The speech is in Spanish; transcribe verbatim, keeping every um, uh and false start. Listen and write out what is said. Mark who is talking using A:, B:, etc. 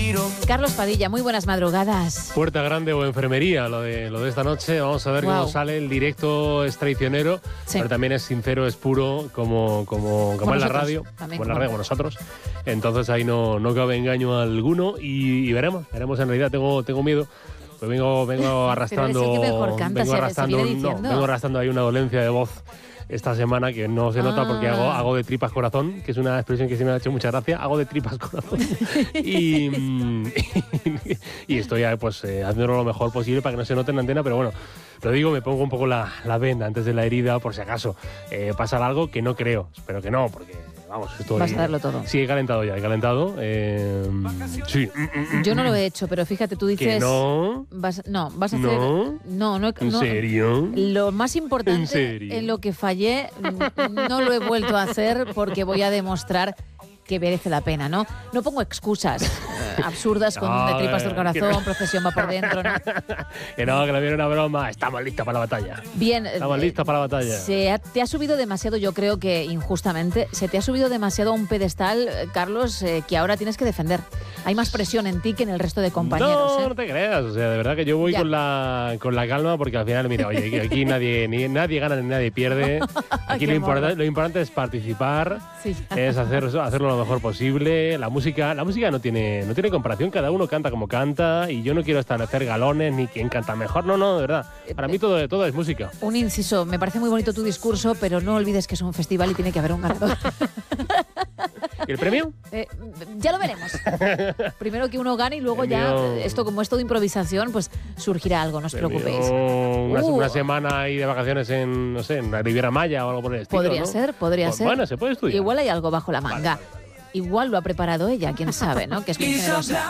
A: Carlos Padilla, muy buenas madrugadas.
B: Puerta grande o enfermería, lo de, lo de esta noche. Vamos a ver wow. cómo sale. El directo es traicionero, sí. pero también es sincero, es puro, como, como, como, como en la radio,
A: también,
B: como en la radio, como nosotros. Entonces ahí no, no cabe engaño alguno y, y veremos, veremos en realidad. Tengo, tengo miedo. Pues vengo, vengo arrastrando,
A: pero es el que mejor canta,
B: vengo
A: se,
B: arrastrando,
A: se
B: no, vengo arrastrando ahí una dolencia de voz esta semana que no se nota ah. porque hago, hago de tripas corazón, que es una expresión que sí me ha hecho mucha gracia. Hago de tripas corazón y, y, y estoy pues eh, haciendo lo mejor posible para que no se note en la antena, pero bueno, lo digo, me pongo un poco la, la venda antes de la herida por si acaso eh, pasa algo que no creo, espero que no, porque vamos, estoy...
A: Vas a darlo todo.
B: Sí, he calentado ya, he calentado. Eh, sí.
A: Yo no lo he hecho, pero fíjate, tú dices...
B: ¿Que no?
A: Vas, no, vas a hacer...
B: ¿No?
A: No, no.
B: ¿En
A: no,
B: serio?
A: Lo más importante,
B: ¿En serio?
A: en lo que fallé, no lo he vuelto a hacer porque voy a demostrar que merece la pena, ¿no? No pongo excusas eh, absurdas con
B: no,
A: de tripas del corazón,
B: no.
A: procesión va por dentro, ¿no?
B: Que no, que no viene una broma. Estamos listos para la batalla.
A: Bien.
B: Estamos eh, listos para la batalla.
A: Se ha, te ha subido demasiado, yo creo que injustamente, se te ha subido demasiado a un pedestal, Carlos, eh, que ahora tienes que defender. Hay más presión en ti que en el resto de compañeros.
B: No,
A: ¿eh?
B: no te creas. O sea, de verdad que yo voy con la, con la calma porque al final, mira, oye, aquí nadie, ni, nadie gana ni nadie pierde. Aquí lo, importa, lo importante es participar, sí. es hacer, hacerlo lo mejor posible. La música, la música no tiene, no tiene comparación, cada uno canta como canta y yo no quiero establecer galones ni quién canta mejor, no, no, de verdad. Para mí todo, todo es música.
A: Un inciso, me parece muy bonito tu discurso, pero no olvides que es un festival y tiene que haber un ganador.
B: ¿Y el premio?
A: Eh, ya lo veremos. Primero que uno gane y luego ya, esto como es todo improvisación, pues surgirá algo, no os preocupéis.
B: Una,
A: uh.
B: una semana ahí de vacaciones en, no sé, en la Riviera Maya o algo por el estilo,
A: Podría
B: ¿no?
A: ser, podría
B: pues
A: ser.
B: Bueno, se puede estudiar.
A: Igual hay algo bajo la manga.
B: Vale, vale, vale.
A: Igual lo ha preparado ella, quién sabe, ¿no? Que es muy generosa.